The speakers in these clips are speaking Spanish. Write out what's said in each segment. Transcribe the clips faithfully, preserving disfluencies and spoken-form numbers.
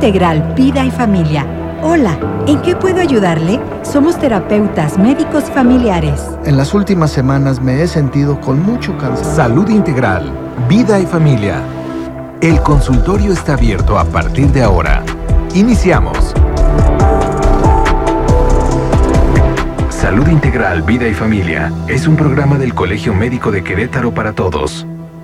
Integral Vida y Familia. Hola, ¿en qué puedo ayudarle? Somos terapeutas médicos familiares. En las últimas semanas me he sentido con mucho cansancio. Salud Integral, Vida y Familia. El consultorio está abierto a partir de ahora. Iniciamos. Salud Integral, Vida y Familia es un programa del Colegio Médico de Querétaro para todos.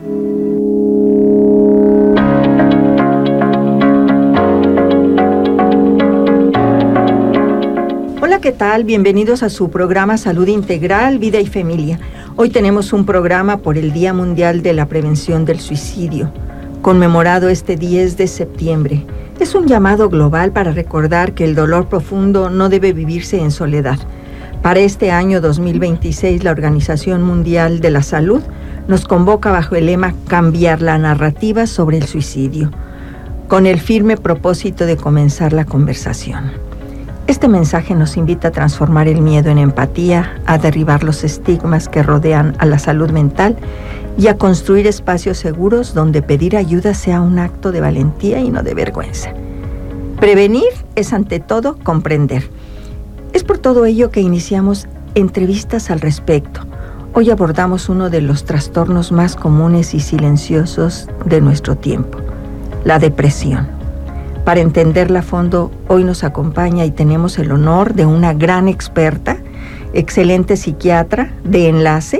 Hola, ¿qué tal? Bienvenidos a su programa Salud Integral, Vida y Familia. Hoy tenemos un programa por el Día Mundial de la Prevención del Suicidio, conmemorado este diez de septiembre. Es un llamado global para recordar que el dolor profundo no debe vivirse en soledad. Para este año dos mil veintiséis, la Organización Mundial de la Salud nos convoca bajo el lema Cambiar la narrativa sobre el suicidio, con el firme propósito de comenzar la conversación. Este mensaje nos invita a transformar el miedo en empatía, a derribar los estigmas que rodean a la salud mental y a construir espacios seguros donde pedir ayuda sea un acto de valentía y no de vergüenza. Prevenir es ante todo comprender. Es por todo ello que iniciamos entrevistas al respecto. Hoy abordamos uno de los trastornos más comunes y silenciosos de nuestro tiempo, la depresión. Para entenderla a fondo, hoy nos acompaña y tenemos el honor de una gran experta, excelente psiquiatra de enlace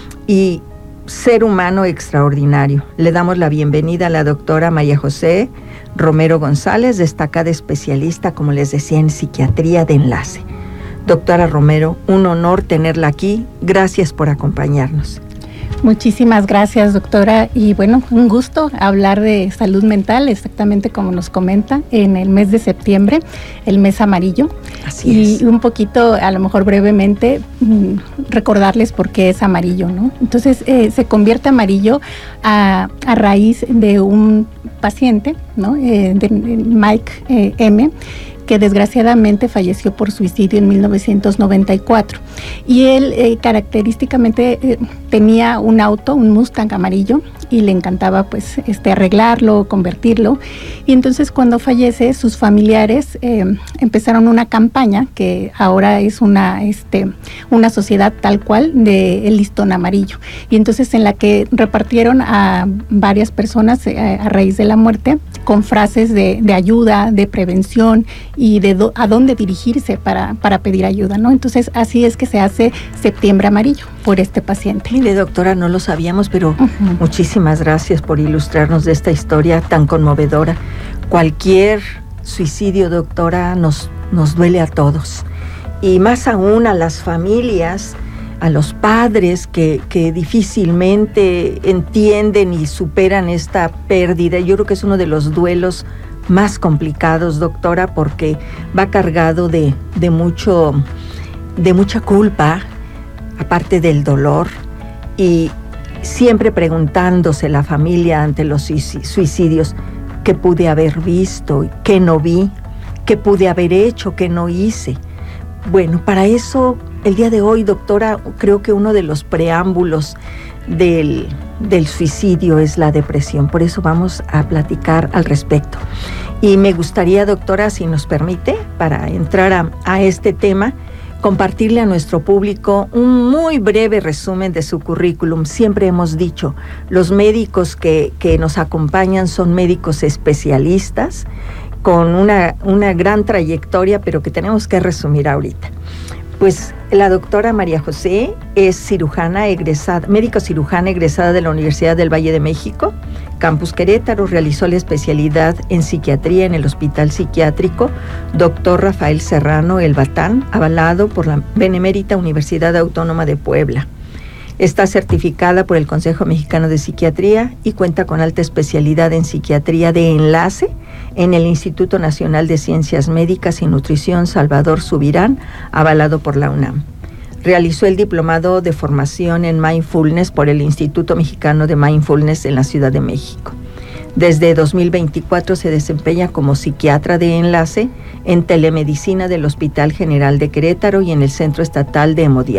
y ser humano extraordinario. Le damos la bienvenida a la doctora María José Romero González, destacada especialista, como les decía, en psiquiatría de enlace. Doctora Romero, un honor tenerla aquí. Gracias por acompañarnos. Muchísimas gracias, doctora, y bueno, un gusto hablar de salud mental, exactamente como nos comenta, en el mes de septiembre, el mes amarillo. Así y es. un poquito, a lo mejor brevemente, recordarles por qué es amarillo, ¿no? Entonces, eh, se convierte amarillo a, a raíz de un paciente, ¿no? Eh, de Mike eh, M., que desgraciadamente falleció por suicidio en mil novecientos noventa y cuatro. Y él eh, característicamente eh, tenía un auto, un Mustang amarillo, y le encantaba pues este arreglarlo, convertirlo. Y entonces cuando fallece, sus familiares eh, empezaron una campaña que ahora es una, este, una sociedad tal cual de el listón amarillo. Y entonces en la que repartieron a varias personas eh, a raíz de la muerte con frases de, de ayuda, de prevención y de do, a dónde dirigirse para, para pedir ayuda, ¿no? Entonces así es que se hace Septiembre Amarillo por este paciente. Mire, doctora, no lo sabíamos, pero uh-huh. muchísimas gracias por ilustrarnos de esta historia tan conmovedora. Cualquier suicidio, doctora, nos, nos duele a todos, y más aún a las familias, a los padres que, que difícilmente entienden y superan esta pérdida. Yo creo que es uno de los duelos más complicados, doctora, porque va cargado de, de mucho, de mucha culpa, aparte del dolor, y siempre preguntándose la familia ante los suicidios, ¿qué pude haber visto? ¿Qué no vi? ¿Qué pude haber hecho? ¿Qué no hice? Bueno, para eso, el día de hoy, doctora, creo que uno de los preámbulos del, del suicidio es la depresión. Por eso vamos a platicar al respecto. Y me gustaría, doctora, si nos permite, para entrar a, a este tema, compartirle a nuestro público un muy breve resumen de su currículum. Siempre hemos dicho, los médicos que, que nos acompañan son médicos especialistas, con una, una gran trayectoria, pero que tenemos que resumir ahorita. Pues la doctora María José es cirujana egresada, médico cirujana egresada de la Universidad del Valle de México, Campus Querétaro. Realizó la especialidad en psiquiatría en el Hospital Psiquiátrico Doctor Rafael Serrano El Batán, avalado por la Benemérita Universidad Autónoma de Puebla. Está certificada por el Consejo Mexicano de Psiquiatría y cuenta con alta especialidad en psiquiatría de enlace en el Instituto Nacional de Ciencias Médicas y Nutrición Salvador Subirán, avalado por la UNAM. Realizó el diplomado de formación en Mindfulness por el Instituto Mexicano de Mindfulness en la Ciudad de México. Desde dos mil veinticuatro se desempeña como psiquiatra de enlace en telemedicina del Hospital General de Querétaro y en el Centro Estatal de Hemodiálisis.